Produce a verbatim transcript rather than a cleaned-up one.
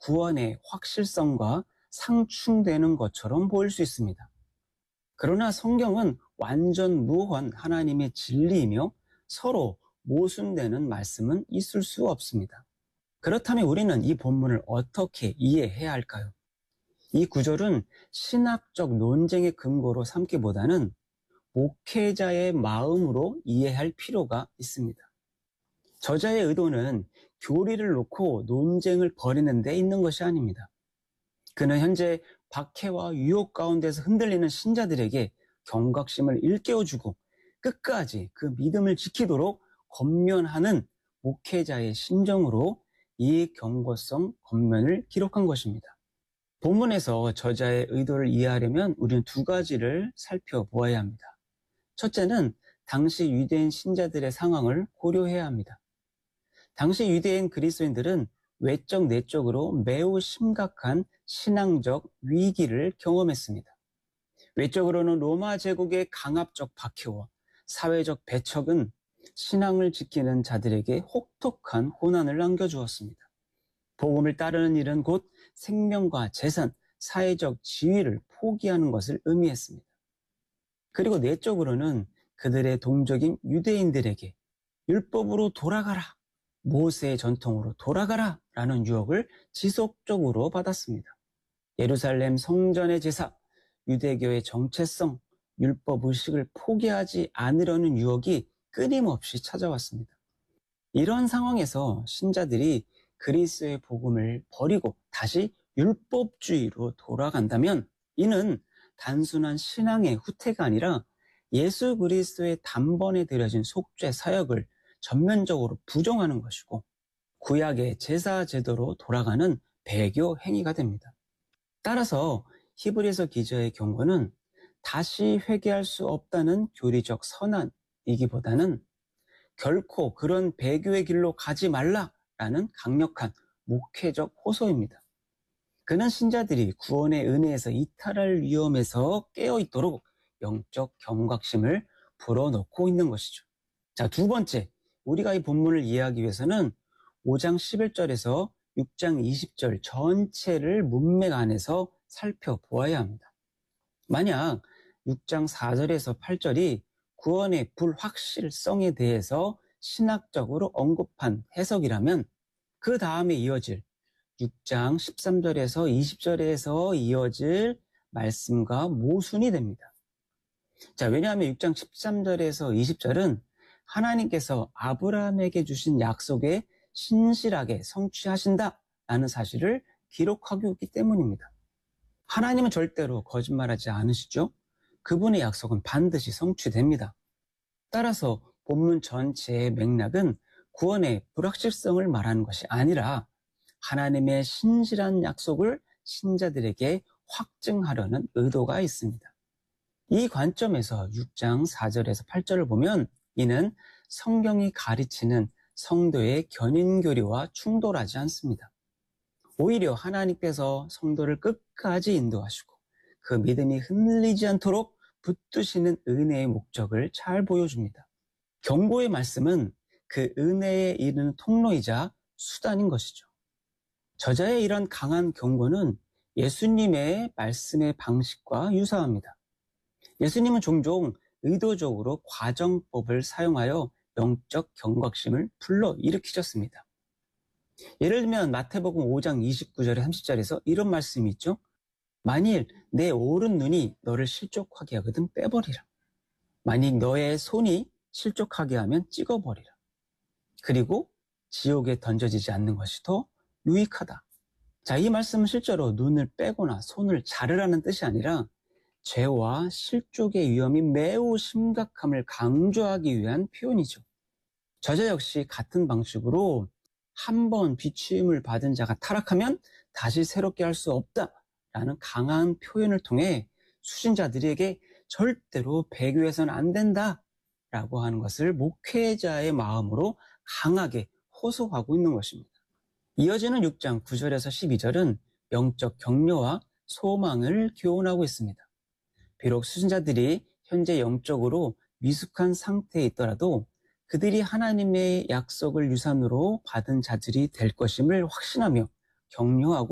구원의 확실성과 상충되는 것처럼 보일 수 있습니다. 그러나 성경은 완전 무한 하나님의 진리이며 서로 모순되는 말씀은 있을 수 없습니다. 그렇다면 우리는 이 본문을 어떻게 이해해야 할까요? 이 구절은 신학적 논쟁의 근거로 삼기보다는 목회자의 마음으로 이해할 필요가 있습니다. 저자의 의도는 교리를 놓고 논쟁을 벌이는 데 있는 것이 아닙니다. 그는 현재 박해와 유혹 가운데서 흔들리는 신자들에게 경각심을 일깨워주고 끝까지 그 믿음을 지키도록 권면하는 목회자의 심정으로 이 경고성 권면을 기록한 것입니다. 본문에서 저자의 의도를 이해하려면 우리는 두 가지를 살펴보아야 합니다. 첫째는 당시 유대인 신자들의 상황을 고려해야 합니다. 당시 유대인 그리스도인들은 외적 내적으로 매우 심각한 신앙적 위기를 경험했습니다. 외적으로는 로마 제국의 강압적 박해와 사회적 배척은 신앙을 지키는 자들에게 혹독한 고난을 안겨주었습니다. 복음을 따르는 일은 곧 생명과 재산, 사회적 지위를 포기하는 것을 의미했습니다. 그리고 내적으로는 그들의 동족인 유대인들에게 율법으로 돌아가라, 모세의 전통으로 돌아가라 라는 유혹을 지속적으로 받았습니다. 예루살렘 성전의 제사, 유대교의 정체성, 율법 의식을 포기하지 않으려는 유혹이 끊임없이 찾아왔습니다. 이런 상황에서 신자들이 그리스도의 복음을 버리고 다시 율법주의로 돌아간다면 이는 단순한 신앙의 후퇴가 아니라 예수 그리스도의 단번에 드려진 속죄 사역을 전면적으로 부정하는 것이고 구약의 제사 제도로 돌아가는 배교 행위가 됩니다. 따라서 히브리서 기자의 경고는 다시 회개할 수 없다는 교리적 선언이기보다는 결코 그런 배교의 길로 가지 말라라는 강력한 목회적 호소입니다. 그는 신자들이 구원의 은혜에서 이탈할 위험에서 깨어있도록 영적 경각심을 불어넣고 있는 것이죠. 자, 두 번째, 우리가 이 본문을 이해하기 위해서는 오 장 십일 절에서 육 장 이십 절 전체를 문맥 안에서 살펴보아야 합니다. 만약 육 장 사 절에서 팔 절이 구원의 불확실성에 대해서 신학적으로 언급한 해석이라면 그 다음에 이어질 육 장 십삼 절에서 이십 절에서 이어질 말씀과 모순이 됩니다. 자, 왜냐하면 육 장 십삼 절에서 이십 절은 하나님께서 아브라함에게 주신 약속에 신실하게 성취하신다라는 사실을 기록하고 있기 때문입니다. 하나님은 절대로 거짓말하지 않으시죠? 그분의 약속은 반드시 성취됩니다. 따라서 본문 전체의 맥락은 구원의 불확실성을 말하는 것이 아니라 하나님의 신실한 약속을 신자들에게 확증하려는 의도가 있습니다. 이 관점에서 육 장 사 절에서 팔 절을 보면 이는 성경이 가르치는 성도의 견인교리와 충돌하지 않습니다. 오히려 하나님께서 성도를 끝까지 인도하시고 그 믿음이 흔들리지 않도록 붙드시는 은혜의 목적을 잘 보여줍니다. 경고의 말씀은 그 은혜에 이르는 통로이자 수단인 것이죠. 저자의 이런 강한 경고는 예수님의 말씀의 방식과 유사합니다. 예수님은 종종 의도적으로 과정법을 사용하여 영적 경각심을 불러일으키셨습니다. 예를 들면 마태복음 오 장 이십구 절에 삼십 절에서 이런 말씀이 있죠. 만일 내 오른 눈이 너를 실족하게 하거든 빼버리라. 만일 너의 손이 실족하게 하면 찍어버리라. 그리고 지옥에 던져지지 않는 것이 더 유익하다. 자, 이 말씀은 실제로 눈을 빼거나 손을 자르라는 뜻이 아니라 죄와 실족의 위험이 매우 심각함을 강조하기 위한 표현이죠. 저자 역시 같은 방식으로 한 번 비추임을 받은 자가 타락하면 다시 새롭게 할 수 없다라는 강한 표현을 통해 수신자들에게 절대로 배교해서는 안 된다라고 하는 것을 목회자의 마음으로 강하게 호소하고 있는 것입니다. 이어지는 육 장 구 절에서 십이 절은 영적 격려와 소망을 교훈하고 있습니다. 비록 수신자들이 현재 영적으로 미숙한 상태에 있더라도 그들이 하나님의 약속을 유산으로 받은 자들이 될 것임을 확신하며 격려하고